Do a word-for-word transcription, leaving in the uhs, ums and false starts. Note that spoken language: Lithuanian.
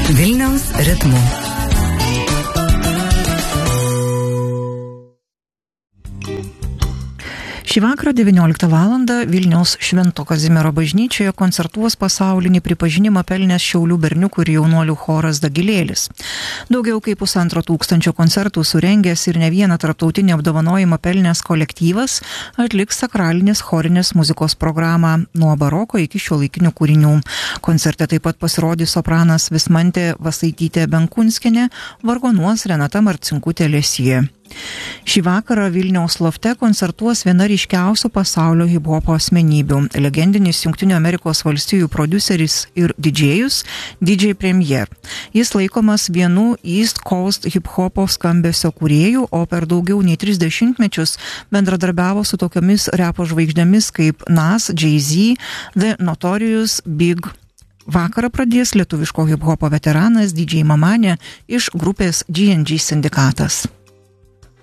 Vilniaus ritmu. Šį vakarą devynioliktą valandą Vilniaus Švento Kazimiero bažnyčioje koncertuos pasaulinį pripažinimą pelnęs Šiaulių berniukų ir jaunuolių choras Dagilėlis. Daugiau kaip pusantro tūkstančio koncertų surengęs ir ne vieną tarptautinį apdovanojimą pelnęs kolektyvas atliks sakralinės chorinės muzikos programą nuo baroko iki šiuolaikinių kūrinių. Koncerte taip pat pasirodys sopranas Vismantė Vasaitytė Benkunskienė, vargonuos Renata Marcinkutė Lesjė. Šį vakarą Vilniaus lofte koncertuos viena ryškiausių pasaulio hiphopo asmenybių – legendinis Jungtinių Amerikos valstijų prodiuseris ir didžėjus D J Premier. Jis laikomas vienu East Coast hiphopo skambesio kūrėjų, o per daugiau nei tris dešimtmečius bendradarbiavo su tokiomis repo žvaigždėmis kaip Nas, Jay-Z, The Notorious Big. Vakarą pradės lietuviško hiphopo veteranas D J Mamanė iš grupės G and G sindikatas.